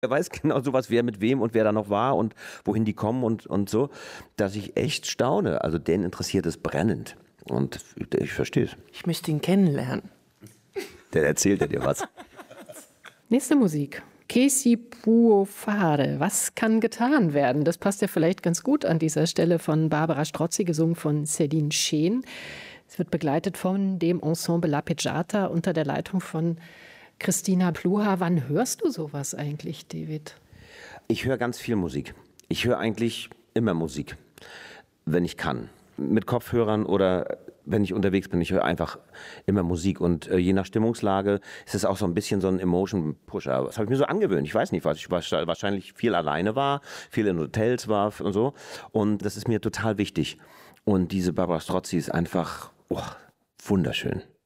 Er weiß genau sowas, wer mit wem und wer da noch war und wohin die kommen und so, dass ich echt staune. Also den interessiert es brennend. Und ich verstehe es. Ich müsste ihn kennenlernen. Der erzählt dir was. Nächste Musik. Che si può fare? Was kann getan werden? Das passt ja vielleicht ganz gut an dieser Stelle von Barbara Strozzi, gesungen von Céline Scheen. Es wird begleitet von dem Ensemble La Peggiata unter der Leitung von Christina Pluha. Wann hörst du sowas eigentlich, David? Ich höre ganz viel Musik. Ich höre eigentlich immer Musik, wenn ich kann. Mit Kopfhörern oder wenn ich unterwegs bin. Ich höre einfach immer Musik. Und je nach Stimmungslage ist es auch so ein bisschen so ein Emotion-Pusher. Das habe ich mir so angewöhnt. Ich weiß nicht, was ich wahrscheinlich viel alleine war, viel in Hotels war und so. Und das ist mir total wichtig. Und diese Barbara Strozzi ist einfach wunderschön.